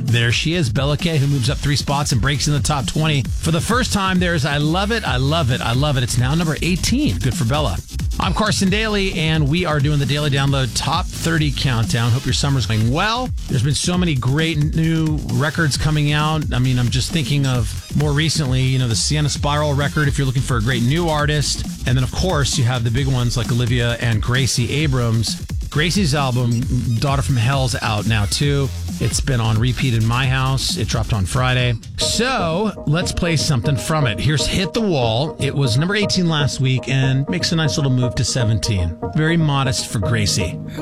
There she is, Bella K, who moves up 3 spots and breaks in the top 20. For the first time, there's I Love It, I Love It, I Love It. It's now number 18. Good for Bella. I'm Carson Daly, and we are doing the Daily Download Top 30 Countdown. Hope your summer's going well. There's been so many great new records coming out. I mean, I'm just thinking of more recently, the Sienna Spiral record if you're looking for a great new artist. And then, of course, you have the big ones like Olivia and Gracie Abrams. Gracie's album, Daughter from Hell's out now, too. It's been on repeat in my house. It dropped on Friday. So let's play something from it. Here's Hit the Wall. It was number 18 last week and makes a nice little move to 17. Very modest for Gracie.